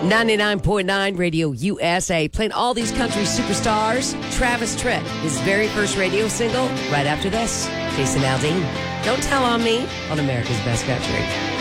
99.9 Radio USA, playing all these country superstars. Travis Tritt, his very first radio single, right after this. Jason Aldean, Don't Tell on Me on America's Best Country.